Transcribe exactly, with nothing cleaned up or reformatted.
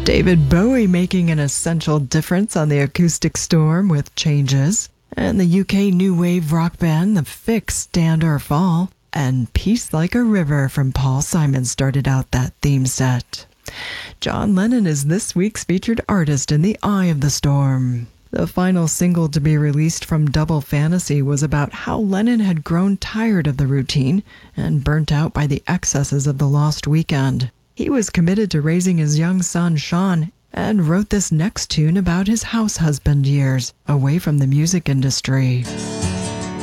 David Bowie making an essential difference on the acoustic storm with Changes, and the U K new wave rock band The Fix, Stand or Fall, and Peace Like a River from Paul Simon started out that theme set. John Lennon is this week's featured artist in The Eye of the Storm. The final single to be released from Double Fantasy was about how Lennon had grown tired of the routine and burnt out by the excesses of the Lost Weekend. He was committed to raising his young son, Sean, and wrote this next tune about his house husband years away from the music industry.